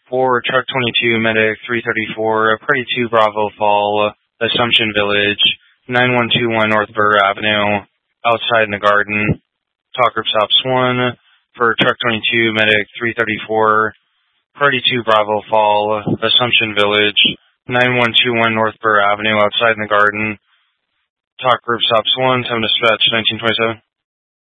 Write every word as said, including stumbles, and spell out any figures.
For Truck twenty-two, Medic three thirty-four, Party two Bravo Fall, Assumption Village, nine one two one North Burr Avenue, outside in the garden. Talk Group Stops one. For Truck twenty-two, Medic three thirty-four, Party two Bravo Fall, Assumption Village, nine one two one North Burr Avenue, outside in the garden. Talk Group Stops one, time dispatch nineteen twenty-seven.